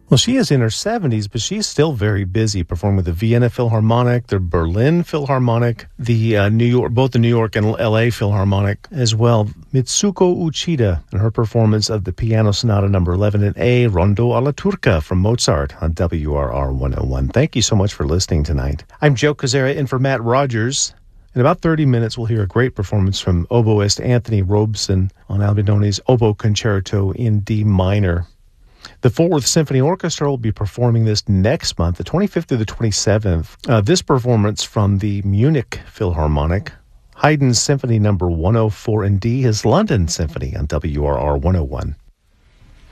Well, she is in her 70s, but she's still very busy performing with the Vienna Philharmonic, the Berlin Philharmonic, the both the New York and L.A. Philharmonic as well. Mitsuko Uchida and her performance of the Piano Sonata Number 11 in A, Rondo alla Turca from Mozart on WRR 101. Thank you so much for listening tonight. I'm Joe Cazzera in for Matt Rogers. In about 30 minutes, we'll hear a great performance from oboist Anthony Robeson on Albinone's Oboe Concerto in D minor. The Fort Worth Symphony Orchestra will be performing this next month, the 25th through the 27th. This performance from the Munich Philharmonic, Haydn's Symphony Number 104 in D, his London Symphony on WRR 101.